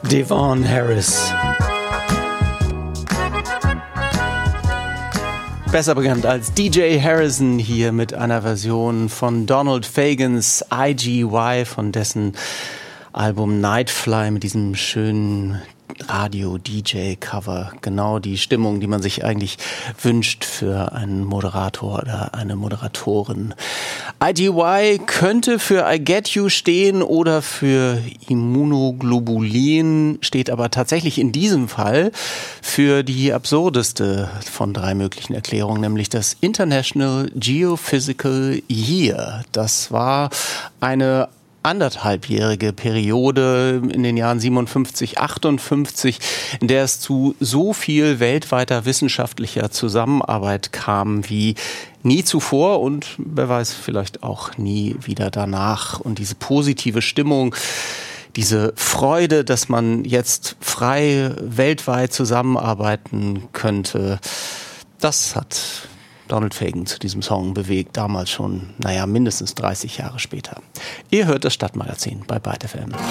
Devon Harris. Besser bekannt als DJ Harrison hier mit einer Version von Donald Fagans IGY von dessen Album Nightfly mit diesem schönen Radio-DJ-Cover. Genau die Stimmung, die man sich eigentlich wünscht für einen Moderator oder eine Moderatorin. IGY könnte für I Get You stehen oder für Immunoglobulin, steht aber tatsächlich in diesem Fall für die absurdeste von 3 möglichen Erklärungen, nämlich das International Geophysical Year. Das war eine anderthalbjährige Periode in den Jahren 57, 58, in der es zu so viel weltweiter wissenschaftlicher Zusammenarbeit kam wie nie zuvor und wer weiß, vielleicht auch nie wieder danach. Und diese positive Stimmung, diese Freude, dass man jetzt frei weltweit zusammenarbeiten könnte, das hat Donald Fagan zu diesem Song bewegt, damals schon, mindestens 30 Jahre später. Ihr hört das Stadtmagazin bei Byte FM.